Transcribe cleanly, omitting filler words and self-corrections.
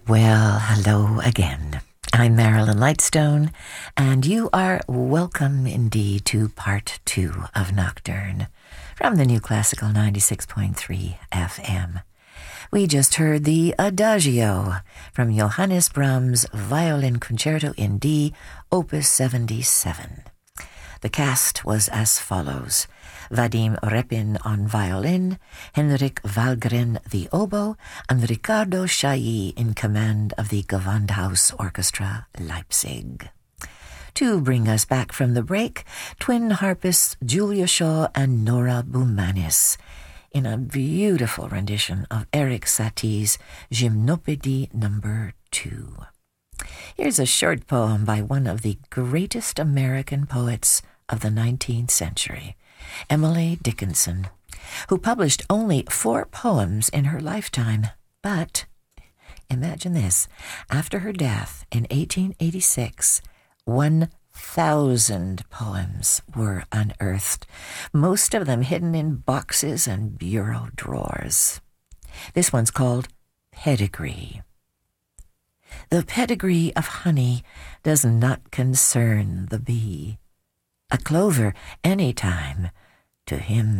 Well, hello again. I'm Marilyn Lightstone, and you are welcome indeed to part 2 of Nocturne from the New Classical 96.3 FM. We just heard the Adagio from Johannes Brahms' Violin Concerto in D, Opus 77. The cast was as follows: Vadim Repin on violin, Henrik Wahlgren the oboe, and Ricardo Chailly in command of the Gewandhaus Orchestra, Leipzig. To bring us back from the break, twin harpists Julia Shaw and Nora Boumanis in a beautiful rendition of Erik Satie's Gymnopédie No. 2. Here's a short poem by one of the greatest American poets of the 19th century, Emily Dickinson, who published only 4 poems in her lifetime. But, imagine this, after her death in 1886, 1,000 poems were unearthed, most of them hidden in boxes and bureau drawers. This one's called Pedigree. The pedigree of honey does not concern the bee. A clover any time, to him